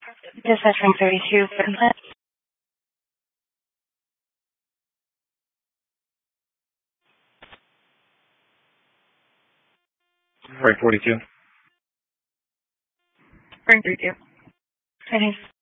This is Frank 32 for complaint. Right, 42. Frank 32. Okay.